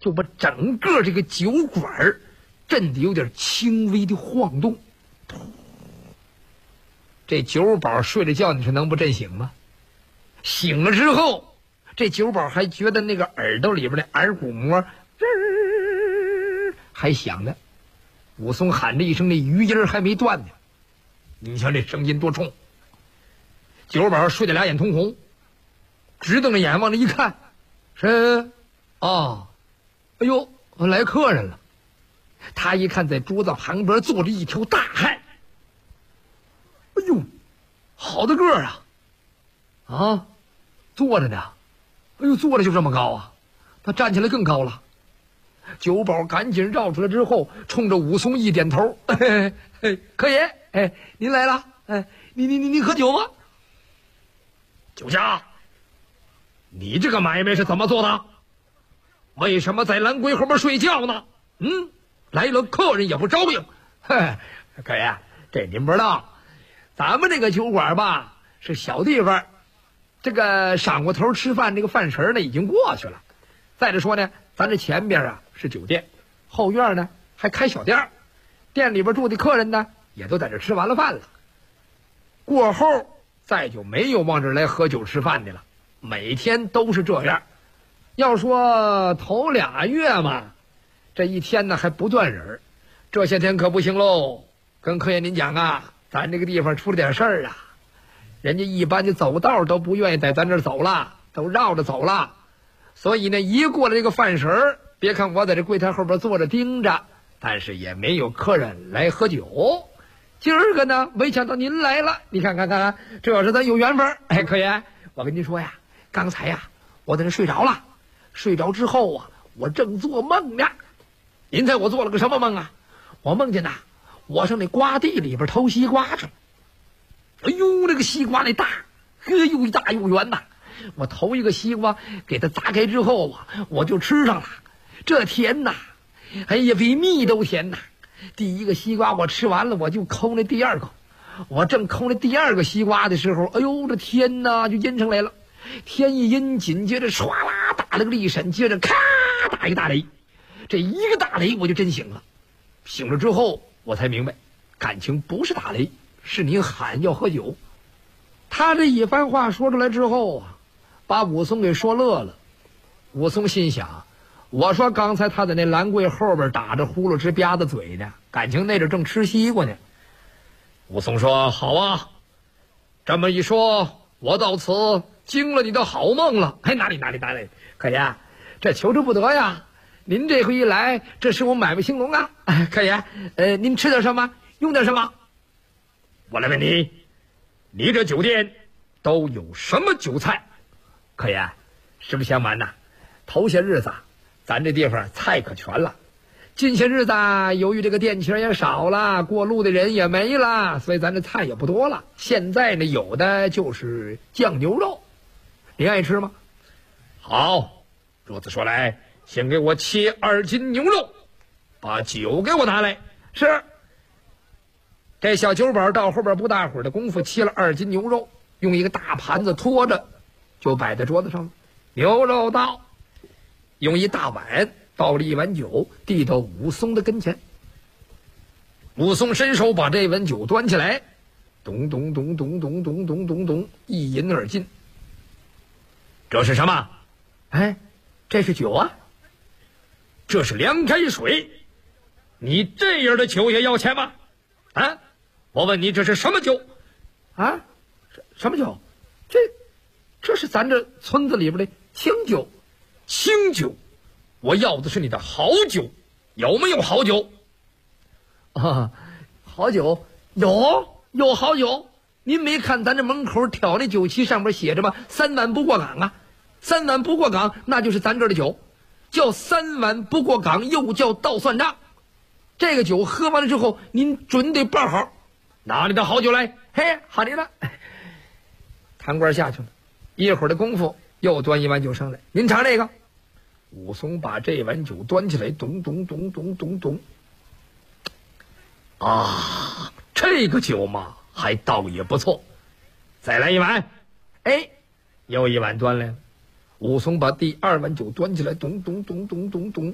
就把整个这个酒馆震得有点轻微的晃动。这酒保睡着觉，你说能不震醒吗？醒了之后，这酒保还觉得那个耳朵里边的耳鼓膜还响呢。武松喊着一声，那余音还没断呢。你瞧这声音多冲！酒保睡得俩眼通红，直瞪着眼往那一看，是啊，哎呦，来客人了。他一看，在桌子旁边坐着一条大汉。哎呦，好大个儿啊！啊，坐着呢。哎呦，坐着就这么高啊！他站起来更高了。酒保赶紧绕出来之后，冲着武松一点头：“客爷，您来了。你喝酒吗？”酒家，你这个买卖是怎么做的？为什么在兰桂后边睡觉呢？来了客人也不招应。客爷，这您不知道，咱们这个酒馆吧是小地方，这个晌过头吃饭这个饭食呢已经过去了。再者说呢，咱这前边啊是酒店，后院呢还开小店，店里边住的客人呢也都在这吃完了饭了。过后再就没有往这儿来喝酒吃饭的了，每天都是这样。要说头俩月嘛，这一天呢还不断人，这些天可不行喽。跟客爷您讲啊，咱这个地方出了点事儿啊，人家一般的走道都不愿意在咱这儿走了，都绕着走了。所以呢，一过了这个饭时，别看我在这柜台后边坐着盯着，但是也没有客人来喝酒。今儿个呢，没想到您来了，你看，这是咱有缘分。客爷，我跟您说呀，刚才呀，我在这睡着了，睡着之后啊，我正做梦呢。您猜我做了个什么梦啊？我梦见呐，我上那瓜地里边偷西瓜去了。哎呦，那个西瓜那大，又大又圆呐。我头一个西瓜给它砸开之后啊，我就吃上了，这甜呐，哎呀，比蜜都甜呐。第一个西瓜我吃完了，我就抠那第二个，我正抠那第二个西瓜的时候，哎呦，这天呐就阴上来了，天一阴，紧接着唰啦打了个厉闪，接着咔打一个大雷，这一个大雷我就真醒了。醒了之后我才明白，感情不是打雷，是您喊要喝酒。他这一番话说出来之后啊，把武松给说乐了。武松心想，我说刚才他在那兰桂后边打着呼噜直吧嗒嘴呢，感情那阵正吃西瓜呢。武松说：“好啊，这么一说，我到此惊了你的好梦了。哪里，客爷，这求之不得呀。您这回一来，这是我买卖兴隆啊。客爷，您吃点什么，用点什么？我来问你，你这酒店都有什么酒菜？客爷，实不相瞒呐，头些日子咱这地方菜可全了，近些日子由于这个店钱也少了，过路的人也没了，所以咱这菜也不多了。现在呢，有的就是酱牛肉，你爱吃吗？好，如此说来，先给我切2斤牛肉，把酒给我拿来。是。这小酒保到后边不大会儿的功夫，切了2斤牛肉，用一个大盘子拖着，就摆在桌子上了。牛肉到，用一大碗倒了一碗酒，递到武松的跟前。武松伸手把这碗酒端起来，咚咚咚咚咚咚咚咚咚，一饮而尽。这是什么？这是酒啊。这是凉开水。你这样的酒也要钱吗？我问你，这是什么酒？什么酒？这是咱这村子里边的清酒。清酒，我要的是你的好酒，有没有好酒？好酒有好酒。您没看咱这门口挑那酒旗上面写着吗？3碗不过岗啊，3碗不过岗，那就是咱这儿的酒，叫3碗不过岗，又叫倒算账。这个酒喝完了之后，您准得报好，拿你的好酒来。好的了。堂官下去了，一会儿的功夫又端一碗酒上来，您尝这个。武松把这碗酒端起来，咚咚咚咚咚咚。这个酒嘛，还倒也不错。再来一碗。又一碗端来了。武松把第2碗酒端起来，咚咚咚咚咚咚。